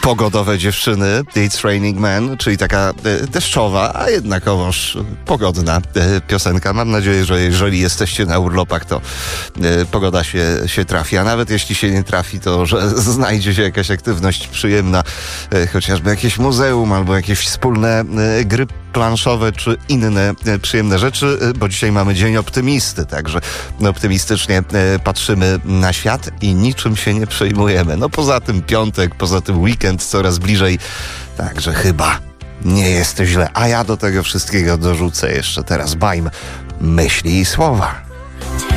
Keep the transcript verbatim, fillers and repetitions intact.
pogodowe dziewczyny, It's Raining Men, czyli taka deszczowa, a jednakowoż pogodna piosenka. Mam nadzieję, że jeżeli jesteście na urlopach, to pogoda się, się trafi, a nawet jeśli się nie trafi, to że znajdzie się jakaś aktywność przyjemna, chociażby jakieś muzeum albo jakieś wspólne gry planszowe czy inne przyjemne rzeczy, bo dzisiaj mamy Dzień Optymisty, także optymistycznie patrzymy na świat i niczym się nie przejmujemy. No poza tym piątek, poza tym weekend coraz bliżej, także chyba nie jest źle. A ja do tego wszystkiego dorzucę jeszcze teraz bajm, myśli i słowa.